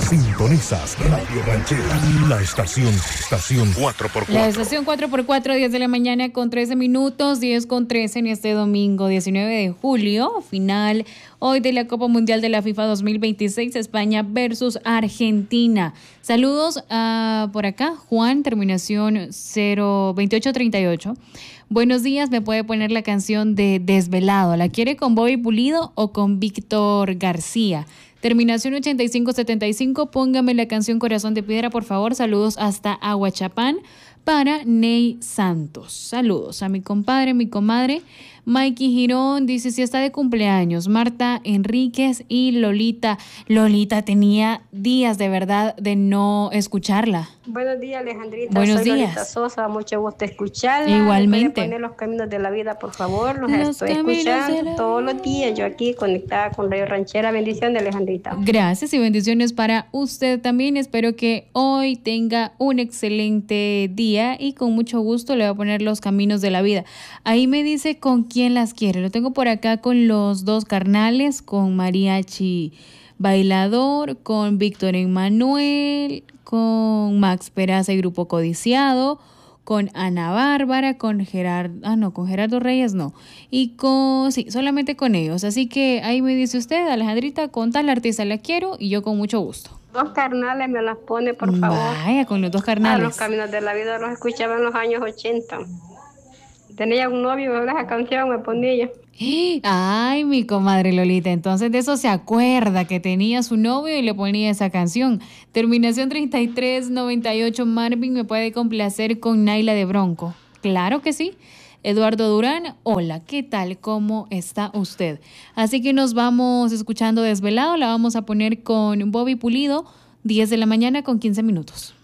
Sintonizas Radio Ranchera, la estación 4x4. La estación 4x4, 10 de la mañana con 13 minutos, 10 con 13 en este domingo 19 de julio, final hoy de la Copa Mundial de la FIFA 2026, España versus Argentina. Saludos por acá, Juan, terminación 02838. Buenos días, me puede poner la canción de Desvelado. ¿La quiere con Bobby Pulido o con Víctor García? Terminación 8575, póngame la canción Corazón de Piedra, por favor. Saludos hasta Aguachapán para Ney Santos. Saludos a mi compadre, mi comadre. Mikey Girón dice si está de cumpleaños. Marta Enríquez y Lolita. Lolita, tenía días de verdad de no escucharla. Buenos días, Alejandrita. Buenos Soy días. Lolita Sosa, mucho gusto escucharla. Igualmente. ¿Me puede poner Los Caminos de la Vida, por favor? Los estoy escuchando todos los días. Yo aquí conectada con Radio Ranchera. Bendiciones, Alejandrita. Gracias y bendiciones para usted también. Espero que hoy tenga un excelente día y con mucho gusto le voy a poner Los Caminos de la Vida. Ahí me dice con quién las quiere. Lo tengo por acá con Los Dos Carnales, con Mariachi Bailador, con Víctor Emmanuel, con Max Peraza y Grupo Codiciado, con Ana Bárbara, con Gerardo Reyes no, y solamente con ellos. Así que ahí me dice usted, Alejandrita, con tal artista la quiero y yo con mucho gusto. Dos Carnales me las pone, por favor. Vaya, con Los Dos Carnales. Los Caminos de la Vida los escuchaba en los años 80. Tenía un novio, esa canción me ponía. Ay, mi comadre Lolita, entonces de eso se acuerda, que tenía su novio y le ponía esa canción. Terminación 3398, Marvin, ¿me puede complacer con Naila de Bronco? Claro que sí. Eduardo Durán, hola, ¿qué tal? ¿Cómo está usted? Así que nos vamos escuchando Desvelado, la vamos a poner con Bobby Pulido, 10 de la mañana con 15 minutos.